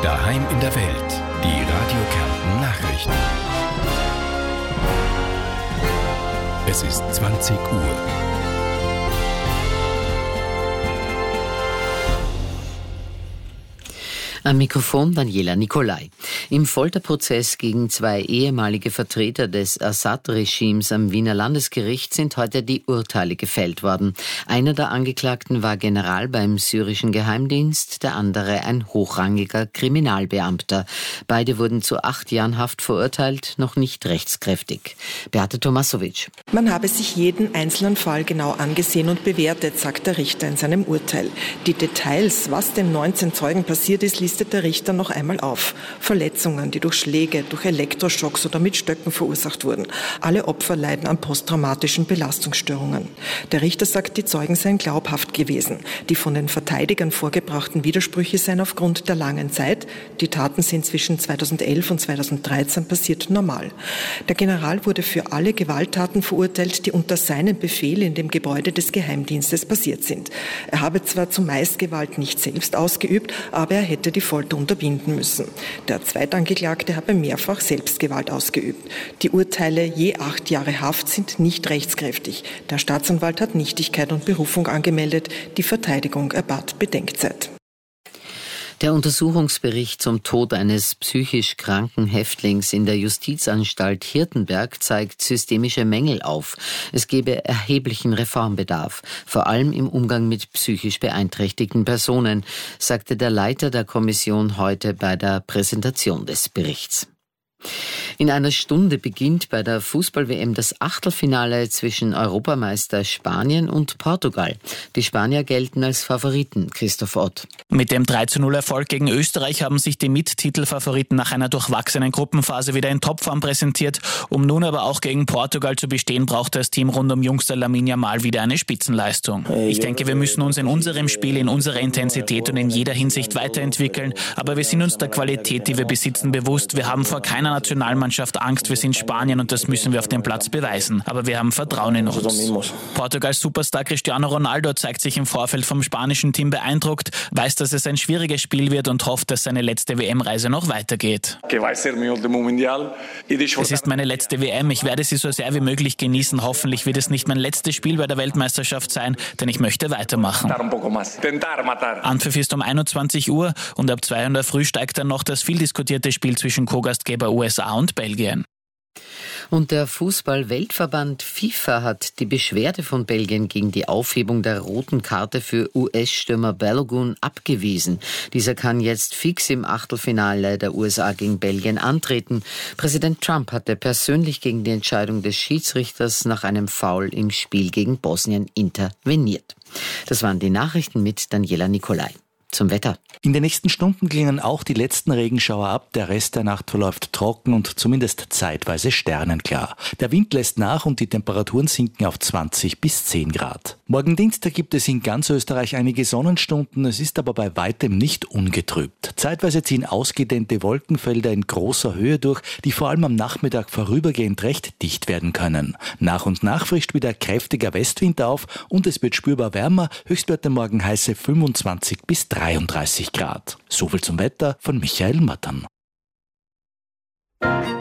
Daheim in der Welt. Die Radio Kärnten Nachrichten. Es ist 20 Uhr. Am Mikrofon Daniela Nicolai. Im Folterprozess gegen 2 ehemalige Vertreter des Assad-Regimes am Wiener Landesgericht sind heute die Urteile gefällt worden. Einer der Angeklagten war General beim syrischen Geheimdienst, der andere ein hochrangiger Kriminalbeamter. Beide wurden zu 8 Jahren Haft verurteilt, noch nicht rechtskräftig. Beate Tomasovic. Man habe sich jeden einzelnen Fall genau angesehen und bewertet, sagt der Richter in seinem Urteil. Die Details, was den 19 Zeugen passiert ist, listet der Richter noch einmal auf. Verletzungen, die durch Schläge, durch Elektroschocks oder mit Stöcken verursacht wurden. Alle Opfer leiden an posttraumatischen Belastungsstörungen. Der Richter sagt, die Zeugen seien glaubhaft gewesen. Die von den Verteidigern vorgebrachten Widersprüche seien aufgrund der langen Zeit, die Taten sind zwischen 2011 und 2013 passiert, normal. Der General wurde für alle Gewalttaten verurteilt, die unter seinem Befehl in dem Gebäude des Geheimdienstes passiert sind. Er habe zwar zumeist Gewalt nicht selbst ausgeübt, aber er hätte die Folter unterbinden müssen. Der Zweitangeklagte habe mehrfach Selbstgewalt ausgeübt. Die Urteile je 8 Jahre Haft sind nicht rechtskräftig. Der Staatsanwalt hat Nichtigkeit und Berufung angemeldet. Die Verteidigung erbat Bedenkzeit. Der Untersuchungsbericht zum Tod eines psychisch kranken Häftlings in der Justizanstalt Hirtenberg zeigt systemische Mängel auf. Es gebe erheblichen Reformbedarf, vor allem im Umgang mit psychisch beeinträchtigten Personen, sagte der Leiter der Kommission heute bei der Präsentation des Berichts. In einer Stunde beginnt bei der Fußball-WM das Achtelfinale zwischen Europameister Spanien und Portugal. Die Spanier gelten als Favoriten, Christoph Ott. Mit dem 3:0-Erfolg gegen Österreich haben sich die Mittitelfavoriten nach einer durchwachsenen Gruppenphase wieder in Topform präsentiert. Um nun aber auch gegen Portugal zu bestehen, braucht das Team rund um Youngster Lamine Yamal wieder eine Spitzenleistung. Ich denke, wir müssen uns in unserem Spiel, in unserer Intensität und in jeder Hinsicht weiterentwickeln. Aber wir sind uns der Qualität, die wir besitzen, bewusst. Wir haben vor keiner Nationalmannschaft Angst. Wir sind Spanien und das müssen wir auf dem Platz beweisen. Aber wir haben Vertrauen in uns. Portugals Superstar Cristiano Ronaldo zeigt sich im Vorfeld vom spanischen Team beeindruckt, weiß, dass es ein schwieriges Spiel wird und hofft, dass seine letzte WM-Reise noch weitergeht. Es ist meine letzte WM. Ich werde sie so sehr wie möglich genießen. Hoffentlich wird es nicht mein letztes Spiel bei der Weltmeisterschaft sein, denn ich möchte weitermachen. Anpfiff ist um 21 Uhr und ab 2 Uhr in der Früh steigt dann noch das viel diskutierte Spiel zwischen Co-Gastgeber USA und Belgien. Und der Fußball-Weltverband FIFA hat die Beschwerde von Belgien gegen die Aufhebung der roten Karte für US-Stürmer Balogun abgewiesen. Dieser kann jetzt fix im Achtelfinale der USA gegen Belgien antreten. Präsident Trump hatte persönlich gegen die Entscheidung des Schiedsrichters nach einem Foul im Spiel gegen Bosnien interveniert. Das waren die Nachrichten mit Daniela Nicolai. Zum Wetter. In den nächsten Stunden klingen auch die letzten Regenschauer ab. Der Rest der Nacht verläuft trocken und zumindest zeitweise sternenklar. Der Wind lässt nach und die Temperaturen sinken auf 20 bis 10 Grad. Morgen Dienstag gibt es in ganz Österreich einige Sonnenstunden. Es ist aber bei weitem nicht ungetrübt. Zeitweise ziehen ausgedehnte Wolkenfelder in großer Höhe durch, die vor allem am Nachmittag vorübergehend recht dicht werden können. Nach und nach frischt wieder kräftiger Westwind auf und es wird spürbar wärmer. Höchstwerte morgen heiße 25 bis 33 Grad. Soviel zum Wetter von Michael Mattern.